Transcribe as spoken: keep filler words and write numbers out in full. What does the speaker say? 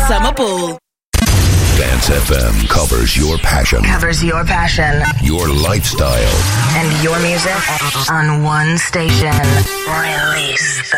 Summer Ball. Dance F M covers your passion. Covers your passion. Your lifestyle. And your music on one station. Release.